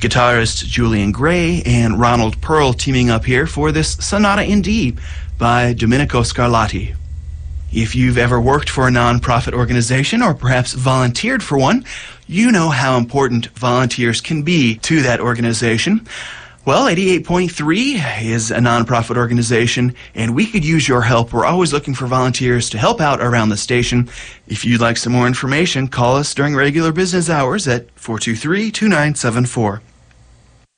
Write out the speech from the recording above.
Guitarist Julian Gray and Ronald Pearl teaming up here for this Sonata in D by Domenico Scarlatti. If you've ever worked for a nonprofit organization or perhaps volunteered for one, you know how important volunteers can be to that organization. Well, 88.3 is a nonprofit organization, and we could use your help. We're always looking for volunteers to help out around the station. If you'd like some more information, call us during regular business hours at 423-2974.